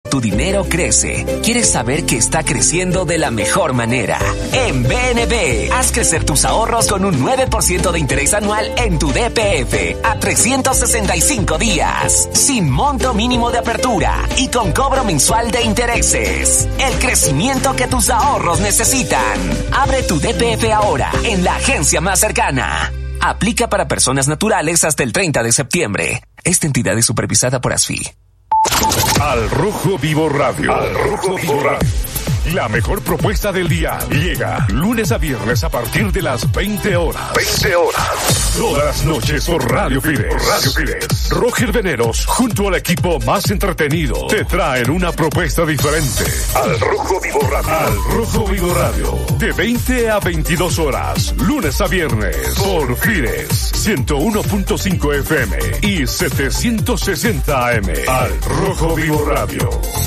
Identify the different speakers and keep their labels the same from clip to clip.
Speaker 1: Tu dinero crece. ¿Quieres saber que está creciendo de la mejor manera? En BNB, haz crecer tus ahorros con un 9% de interés anual en tu DPF a 365 días, sin monto mínimo de apertura y con cobro mensual de intereses. El crecimiento que tus ahorros necesitan. Abre tu DPF ahora en la agencia más cercana. Aplica para personas naturales hasta el 30 de septiembre. Esta entidad es supervisada por ASFI.
Speaker 2: Al Rojo Vivo Radio. Al Rojo Vivo Radio. La mejor propuesta del día llega lunes a viernes a partir de las 20 horas. 20 horas. Todas las noches por Radio Fides. Radio Fides. Roger Veneros, junto al equipo más entretenido, te traen una propuesta diferente. Al Rojo Vivo Radio. Al Rojo Vivo Radio. De 20 a 22 horas. Lunes a viernes. Por Fides. 101.5 FM y 760 AM. Al Rojo Vivo Radio.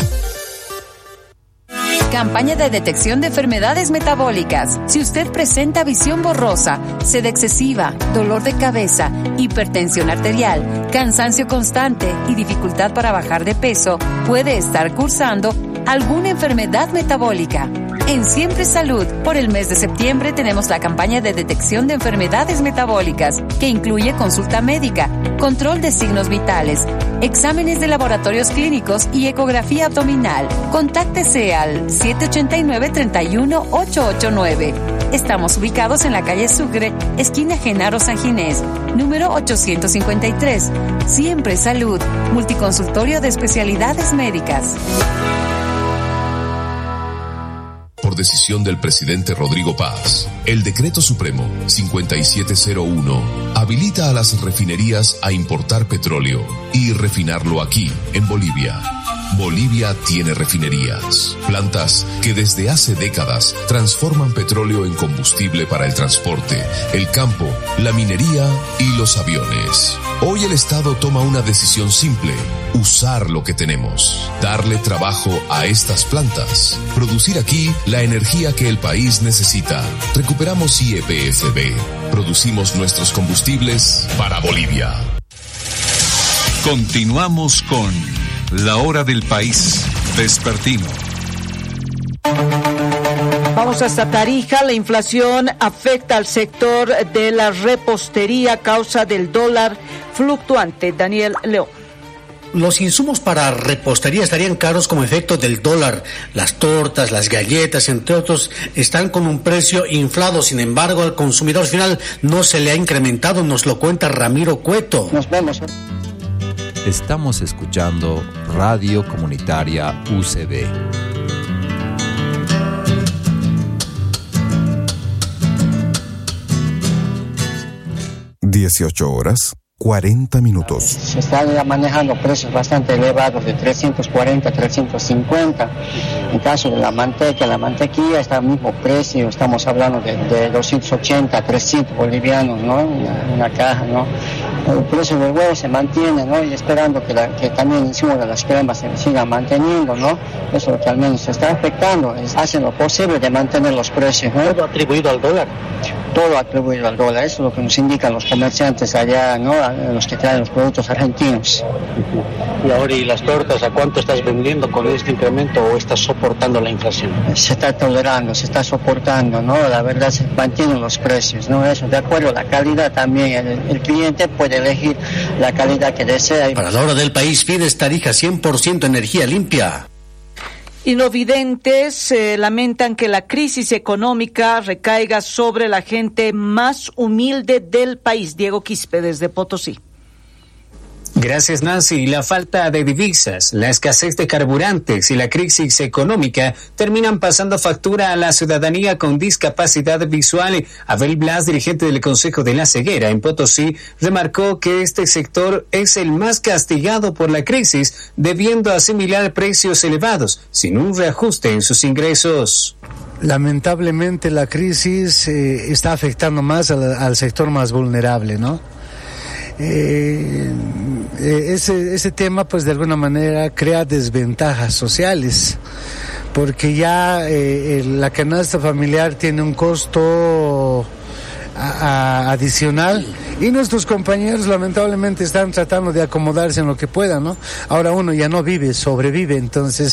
Speaker 3: Campaña de detección de enfermedades metabólicas. Si usted presenta visión borrosa, sed excesiva, dolor de cabeza, hipertensión arterial, cansancio constante y dificultad para bajar de peso, puede estar cursando alguna enfermedad metabólica. En Siempre Salud, por el mes de septiembre tenemos la campaña de detección de enfermedades metabólicas, que incluye consulta médica, control de signos vitales, exámenes de laboratorios clínicos y ecografía abdominal. Contáctese al 789-31889. Estamos ubicados en la calle Sucre, esquina Genaro San Ginés, número 853. Siempre Salud, multiconsultorio de especialidades médicas.
Speaker 4: Por decisión del presidente Rodrigo Paz, el Decreto Supremo 5701 habilita a las refinerías a importar petróleo y refinarlo aquí, en Bolivia. Bolivia tiene refinerías, plantas que desde hace décadas transforman petróleo en combustible para el transporte, el campo, la minería y los aviones. Hoy el Estado toma una decisión simple: usar lo que tenemos, darle trabajo a estas plantas, producir aquí la energía que el país necesita. Recuperamos IEPFB, producimos nuestros combustibles para Bolivia.
Speaker 5: Continuamos con La Hora del País Vespertino.
Speaker 6: Vamos hasta Tarija. La inflación afecta al sector de la repostería a causa del dólar fluctuante. Daniel León.
Speaker 7: Los insumos para repostería estarían caros como efecto del dólar. Las tortas, las galletas, entre otros, están con un precio inflado. Sin embargo, al consumidor final no se le ha incrementado, nos lo cuenta Ramiro Cueto.
Speaker 6: Nos vemos.
Speaker 8: Estamos escuchando Radio Comunitaria UCB.
Speaker 9: 18:40.
Speaker 10: Se están ya manejando precios bastante elevados de 340, 350. En caso de la mantequilla está al mismo precio, estamos hablando de 280, 300 bolivianos, ¿no? Una caja, ¿no? El precio del huevo se mantiene, ¿no? Y esperando que también encima de las cremas se sigan manteniendo, ¿no? Eso es lo que al menos se está afectando, hacen lo posible de mantener los precios, ¿no?
Speaker 7: ¿Todo atribuido al dólar?
Speaker 10: Todo atribuido al dólar, eso es lo que nos indican los comerciantes allá, ¿no? Los que traen los productos argentinos.
Speaker 7: Y ahora, ¿y las tortas a cuánto estás vendiendo con este incremento o estás soportando la inflación?
Speaker 10: Se está tolerando, se está soportando, ¿no? La verdad se mantienen los precios, ¿no? Eso, de acuerdo a la calidad también, el cliente puede elegir la calidad que desea.
Speaker 7: Para La Hora del País, Fides Tarija, 100% energía limpia.
Speaker 6: Y no videntes lamentan que la crisis económica recaiga sobre la gente más humilde del país. Diego Quispe, desde Potosí.
Speaker 11: Gracias, Nancy. La falta de divisas, la escasez de carburantes y la crisis económica terminan pasando factura a la ciudadanía con discapacidad visual. Abel Blas, dirigente del Consejo de la Ceguera en Potosí, remarcó que este sector es el más castigado por la crisis, debiendo asimilar precios elevados, sin un reajuste en sus ingresos.
Speaker 12: Lamentablemente la crisis está afectando más al sector más vulnerable, ¿no? Ese tema pues de alguna manera crea desventajas sociales, porque ya la canasta familiar tiene un costo adicional y nuestros compañeros lamentablemente están tratando de acomodarse en lo que puedan, ¿no? Ahora uno ya no vive, sobrevive, entonces